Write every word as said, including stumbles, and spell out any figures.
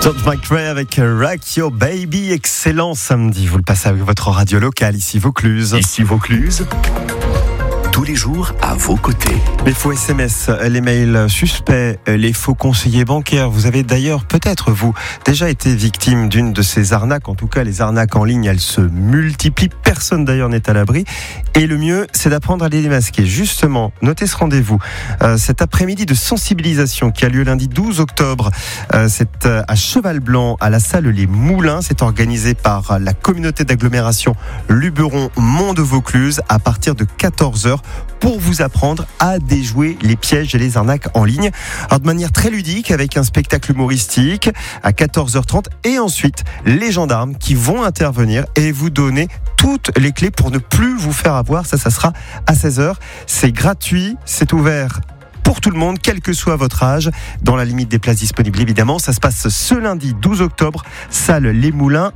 George McRae avec Rock Your Baby. Excellent samedi. Vous le passez avec votre radio locale, ici Vaucluse. Ici Vaucluse. Tous les jours à vos côtés. Les faux S M S, les mails suspects, les faux conseillers bancaires. Vous avez d'ailleurs peut-être, vous, déjà été victime d'une de ces arnaques. En tout cas, les arnaques en ligne, elles se multiplient. Personne d'ailleurs n'est à l'abri. Et le mieux, c'est d'apprendre à les démasquer. Justement, notez ce rendez-vous. Euh, cet après-midi de sensibilisation qui a lieu lundi douze octobre. Euh, c'est euh, à Cheval-Blanc, à la salle Les Moulins. C'est organisé par la communauté d'agglomération Luberon-Mont de Vaucluse à partir de quatorze heures. Pour vous apprendre à déjouer les pièges et les arnaques en ligne. Alors de manière très ludique, avec un spectacle humoristique à quatorze heures trente et ensuite les gendarmes qui vont intervenir et vous donner toutes les clés pour ne plus vous faire avoir. Ça, ça sera à seize heures. C'est gratuit, c'est ouvert pour tout le monde, quel que soit votre âge, dans la limite des places disponibles évidemment. Ça se passe ce lundi douze octobre, salle Les Moulins